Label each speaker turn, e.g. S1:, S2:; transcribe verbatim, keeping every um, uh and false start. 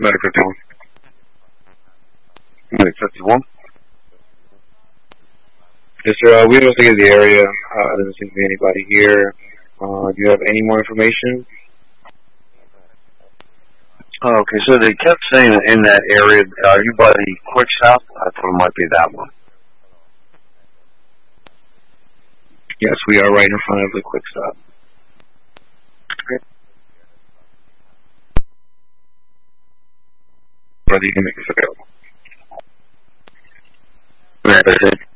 S1: Medic fifty-one. Medic fifty-one. Yes, sir. Uh, we investigated the area. Uh, there doesn't seem to be anybody here. Uh, do you have any more information?
S2: Oh, okay, so they kept saying in that area, are you by the Quick Stop? I thought it might be that one.
S1: Yes, we are right in front of the Quick Stop.
S2: Okay.
S1: Brother, you can make this available.
S2: Right, that's it.